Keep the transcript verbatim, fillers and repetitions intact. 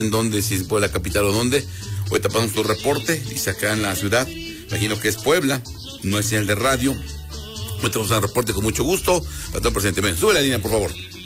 en dónde, si es Puebla capital o dónde. Ahorita pasamos tu reporte, dice acá en la ciudad, imagino que es Puebla, no es señal de radio. Ahorita vamos a un reporte con mucho gusto. Patrón presidente, ven, sube la línea, por favor.